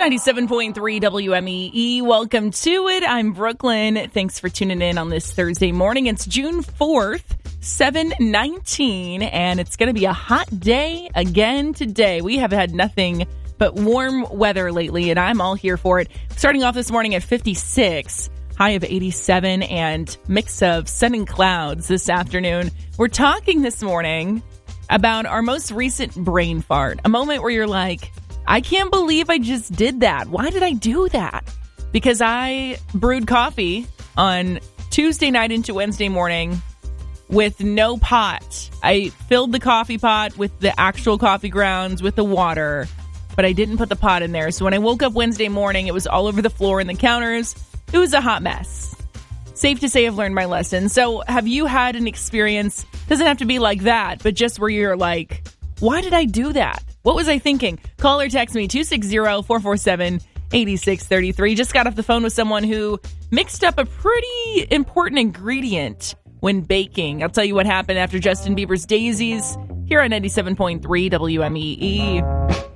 97.3 WMEE. Welcome to it. I'm Brooklyn. Thanks for tuning in on this Thursday morning. It's June 4th, 7/19, and it's going to be a hot day again today. We have had nothing but warm weather lately, and I'm all here for it. Starting off this morning at 56, high of 87, and mix of sun and clouds this afternoon. We're talking this morning about our most recent brain fart, a moment where you're like, I can't believe I just did that. Why did I do that? Because I brewed coffee on Tuesday night into Wednesday morning with no pot. I filled the coffee pot with the actual coffee grounds with the water, but I didn't put the pot in there. So when I woke up Wednesday morning, it was all over the floor and the counters. It was a hot mess. Safe to say I've learned my lesson. So have you had an experience, doesn't have to be like that, but just where you're like, why did I do that? What was I thinking? Call or text me, 260-447-8633. Just got off the phone with someone who mixed up a pretty important ingredient when baking. I'll tell you what happened after Justin Bieber's Daisies here on 97.3 WMEE.